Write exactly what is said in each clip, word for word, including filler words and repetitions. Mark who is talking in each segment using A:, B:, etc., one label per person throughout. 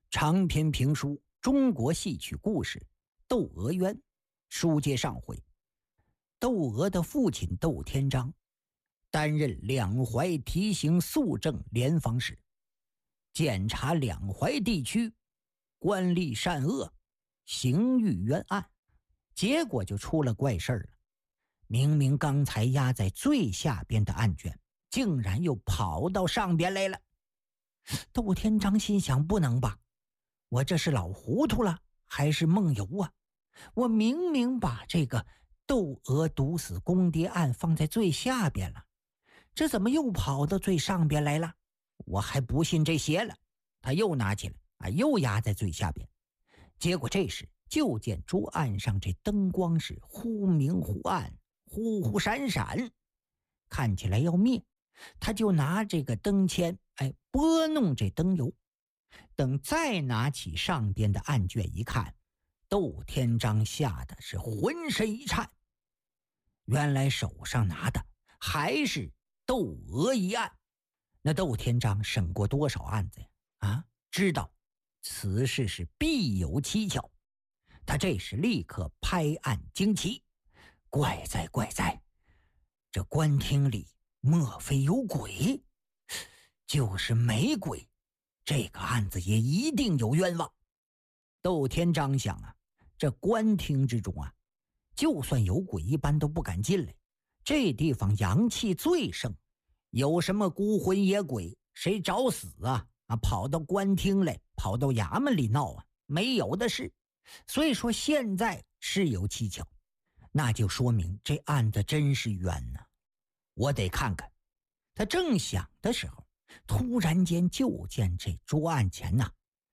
A: 长篇评书中国戏曲故事《窦娥冤》，书接上回，窦娥的父亲窦天章担任两淮提刑肃正联防使，检查两淮地区官吏善恶、刑狱冤案，结果就出了怪事了。明明刚才压在最下边的案卷，竟然又跑到上边来了。窦天章心想，不能吧，我这是老糊涂了还是梦游啊？我明明把这个窦娥毒死公爹案放在最下边了，这怎么又跑到最上边来了？我还不信这邪了。他又拿起来啊，又压在最下边。结果这时就见桌案上这灯光是忽明忽暗，忽忽闪闪，看起来要灭。他就拿这个灯签哎拨弄这灯油，等再拿起上边的案卷一看，窦天章吓得是浑身一颤。原来手上拿的还是窦娥一案。那窦天章审过多少案子呀？啊，知道此事是必有蹊跷。他这时立刻拍案惊奇，怪哉怪哉，这官厅里莫非有鬼？就是没鬼，这个案子也一定有冤枉。窦天章想啊，这官厅之中啊，就算有鬼一般都不敢进来，这地方阳气最盛，有什么孤魂野鬼谁找死啊啊，跑到官厅来，跑到衙门里闹啊，没有的事。所以说现在是有蹊跷，那就说明这案子真是冤呢、啊。我得看看。他正想的时候，突然间就见这桌案前呐、啊，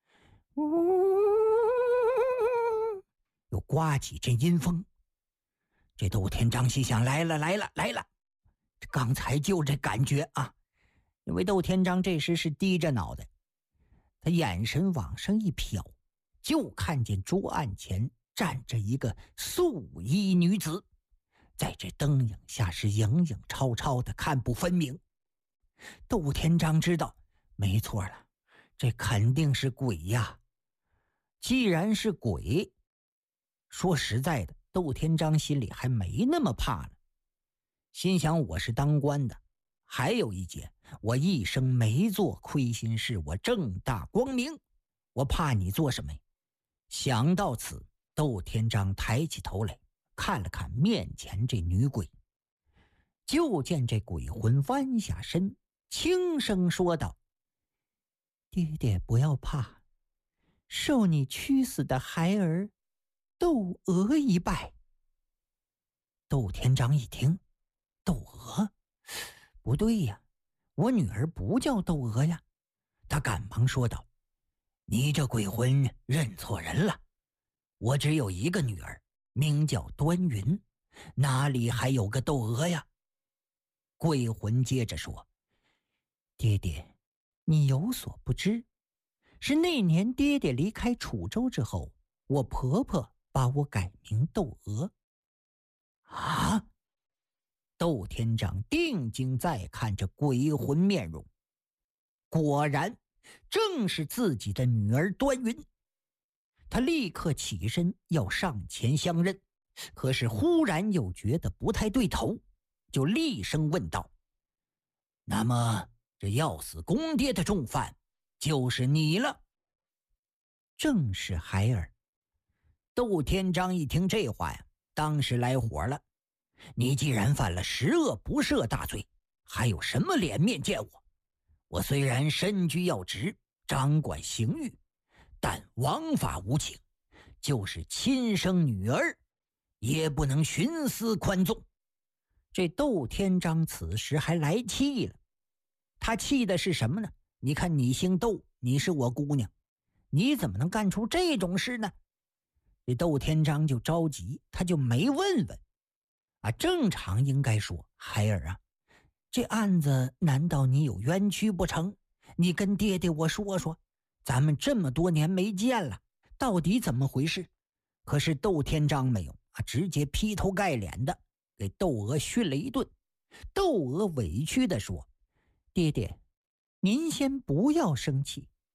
A: 又刮起阵阴风。这窦天章心想，来了来了来了，这刚才就这感觉啊。因为窦天章这时是低着脑袋，他眼神往上一瞟，就看见桌案前站着一个素衣女子，在这灯影下是影影绰绰的，看不分明。窦天章知道没错了，这肯定是鬼呀。既然是鬼，说实在的，窦天章心里还没那么怕了。心想，我是当官的，还有一节，我一生没做亏心事，我正大光明，我怕你做什么？想到此，窦天章抬起头来看了看面前这女鬼，就见这鬼魂弯下身，轻声说道：爹爹不要怕，受你驱死的孩儿窦娥一拜。窦天章一听，窦娥？不对呀，我女儿不叫窦娥呀。他赶忙说道：你这鬼魂认错人了，我只有一个女儿，名叫端云，哪里还有个窦娥呀？鬼魂接着说：爹爹，你有所不知，是那年爹爹离开楚州之后，我婆婆把我改名窦娥。啊！窦天章定睛再看这鬼魂面容，果然正是自己的女儿端云。他立刻起身要上前相认，可是忽然又觉得不太对头，就厉声问道：那么这要死公爹的重犯就是你了？正是孩儿。窦天章一听这话呀，当时来火了。你既然犯了十恶不赦大罪，还有什么脸面见我？我虽然身居要职，掌管刑狱，但王法无情，就是亲生女儿也不能徇私宽纵。这窦天章此时还来气了。他气的是什么呢？你看你姓窦，你是我姑娘，你怎么能干出这种事呢？这窦天章就着急，他就没问问啊，正常应该说，孩儿啊，这案子难道你有冤屈不成？你跟爹爹我说说，咱们这么多年没见了，到底怎么回事？可是窦天章没有啊，直接劈头盖脸的给窦娥训了一顿。窦娥委屈地说：爹爹，您先不要生气，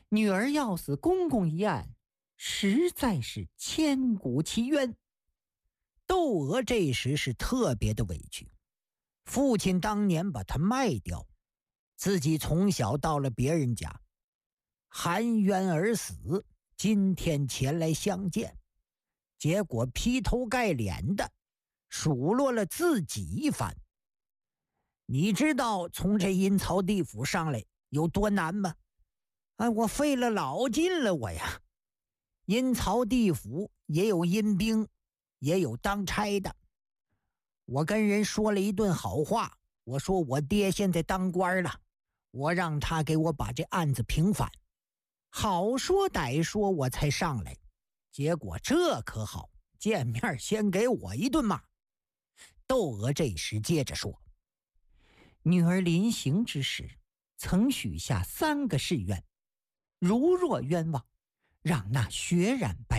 A: 女儿要死，公公一案，实在是千古奇冤。窦娥这时是特别的委屈，父亲当年把她卖掉，自己从小到了别人家，含冤而死，今天前来相见，结果劈头盖脸的数落了自己一番。你知道从这阴曹地府上来有多难吗？哎，我费了老劲了我呀。阴曹地府也有阴兵，也有当差的。我跟人说了一顿好话，我说我爹现在当官了，我让他给我把这案子平反。好说歹说我才上来，结果这可好，见面先给我一顿骂。窦娥这时接着说，女儿临行之时曾许下三个誓愿，如若冤枉，让那血染白